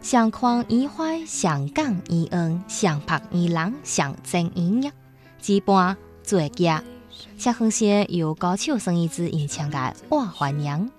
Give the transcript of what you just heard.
相看已怀，相讲已恩，相拍已人，相争已业，羁绊做结。下横线由高手生意之演唱嘅《我还娘》。